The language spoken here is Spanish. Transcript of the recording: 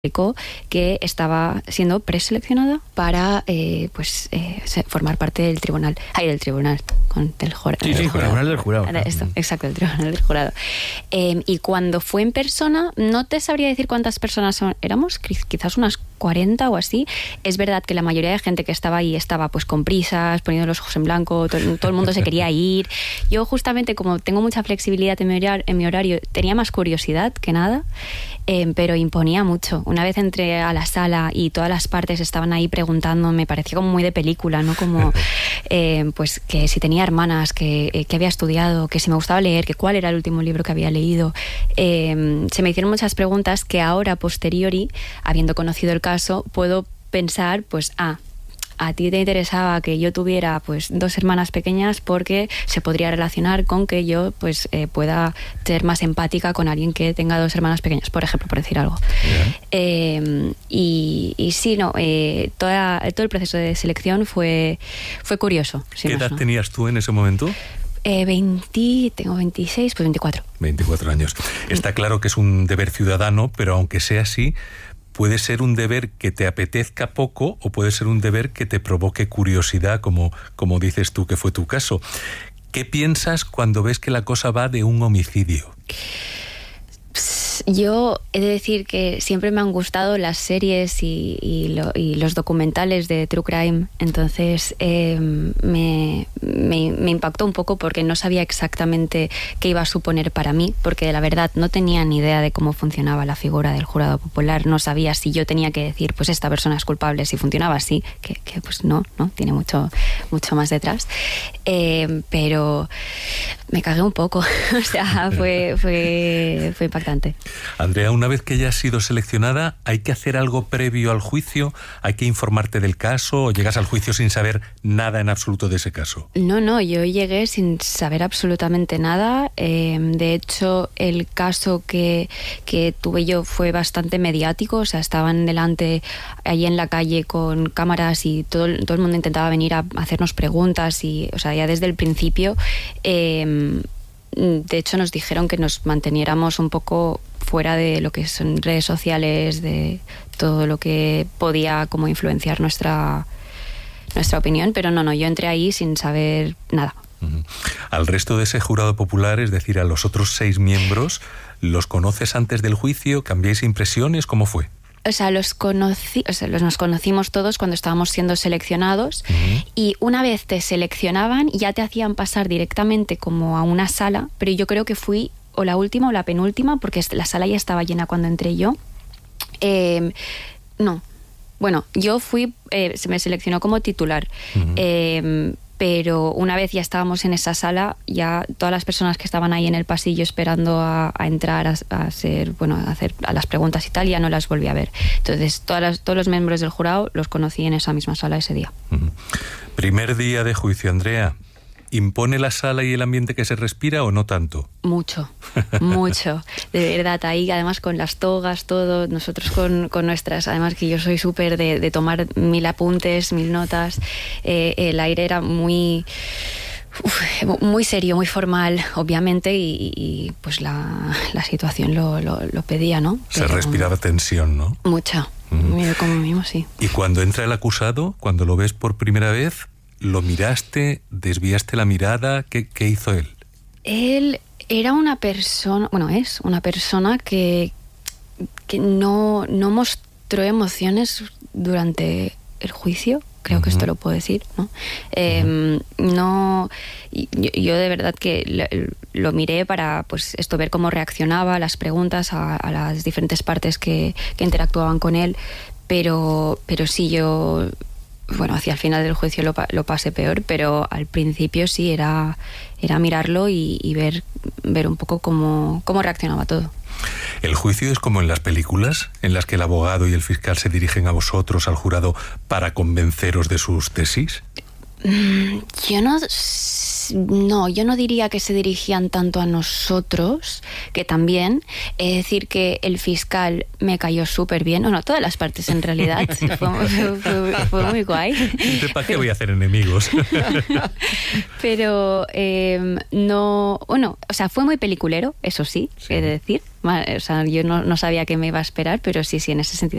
que estaba siendo preseleccionada para formar parte del tribunal. Del tribunal, del jurado. Sí, el tribunal del jurado. Esto, exacto, el tribunal del jurado. Y cuando fue en persona, no te sabría decir cuántas personas éramos, quizás unas 40 o así. Es verdad que la mayoría de gente que estaba ahí estaba pues con prisas, poniendo los ojos en blanco, todo el mundo se quería ir. Yo justamente, como tengo mucha flexibilidad en mi horario, tenía más curiosidad que nada, pero imponía mucho. Una vez entré a la sala y todas las partes estaban ahí preguntando, me parecía como muy de película, ¿no? Como pues que si tenía hermanas, que había estudiado, que si me gustaba leer, que cuál era el último libro que había leído. Se me hicieron muchas preguntas que ahora, posteriori, habiendo conocido el caso, puedo pensar, pues, a ti te interesaba que yo tuviera pues 2 hermanas pequeñas porque se podría relacionar con que yo pues pueda ser más empática con alguien que tenga 2 hermanas pequeñas, por ejemplo, por decir algo. Y sí, no, todo el proceso de selección fue curioso. ¿Qué edad tenías tú en ese momento? Tengo 26, pues 24. 24 años. Está claro que es un deber ciudadano, pero aunque sea así, puede ser un deber que te apetezca poco o puede ser un deber que te provoque curiosidad, como dices tú que fue tu caso. ¿Qué piensas cuando ves que la cosa va de un homicidio? Yo he de decir que siempre me han gustado las series y los documentales de True Crime, entonces me impactó un poco porque no sabía exactamente qué iba a suponer para mí, porque la verdad no tenía ni idea de cómo funcionaba la figura del jurado popular, no sabía si yo tenía que decir pues esta persona es culpable, si funcionaba así, que pues no, tiene mucho más detrás, pero me cagué un poco, o sea, fue impactante. Andrea, una vez que ya has sido seleccionada, ¿hay que hacer algo previo al juicio? ¿Hay que informarte del caso o llegas al juicio sin saber nada en absoluto de ese caso? No, yo llegué sin saber absolutamente nada. De hecho, el caso que tuve yo fue bastante mediático, o sea, estaban delante allí en la calle con cámaras y todo el mundo intentaba venir a hacernos preguntas y, o sea, ya desde el principio, de hecho nos dijeron que nos manteniéramos un poco fuera de lo que son redes sociales, de todo lo que podía como influenciar nuestra opinión, pero no, yo entré ahí sin saber nada. Al resto de ese jurado popular, es decir, a los otros 6 miembros, ¿los conoces antes del juicio? ¿Cambiáis impresiones? ¿Cómo fue? O sea, nos conocimos todos cuando estábamos siendo seleccionados, y una vez te seleccionaban ya te hacían pasar directamente como a una sala, pero yo creo que fui o la última o la penúltima porque la sala ya estaba llena cuando entré yo. Yo fui, se me seleccionó como titular, pero una vez ya estábamos en esa sala, ya todas las personas que estaban ahí en el pasillo esperando a entrar a hacer las preguntas y tal, ya no las volví a ver. Entonces todos los miembros del jurado los conocí en esa misma sala ese día. Primer día de juicio, Andrea. ¿Impone la sala y el ambiente que se respira o no tanto? Mucho, de verdad, ahí además con las togas, todo, nosotros con nuestras, además que yo soy súper de tomar 1000 apuntes, 1000 notas, el aire era muy serio, muy formal, obviamente, y pues la situación lo pedía, ¿no? Se respiraba tensión, ¿no? Mucha, como mismo, sí. ¿Y cuando entra el acusado, cuando lo ves por primera vez, lo miraste, desviaste la mirada? ¿Qué hizo él? Él era una persona, es una persona que no mostró emociones durante el juicio. Creo que esto lo puedo decir, ¿no? Yo de verdad que lo miré para pues esto, ver cómo reaccionaba a las preguntas, a las diferentes partes que interactuaban con él, pero sí, yo hacia el final del juicio lo pasé peor, pero al principio sí era mirarlo y ver un poco cómo reaccionaba todo. ¿El juicio es como en las películas, en las que el abogado y el fiscal se dirigen a vosotros, al jurado, para convenceros de sus tesis? Yo No, yo no diría que se dirigían tanto a nosotros, que también. Es decir, que el fiscal me cayó súper bien. Bueno, todas las partes en realidad. fue muy guay. ¿Para qué voy a hacer enemigos? Pero no... Bueno, o sea, fue muy peliculero, eso sí, he de decir. O sea, yo no sabía qué me iba a esperar, pero sí, en ese sentido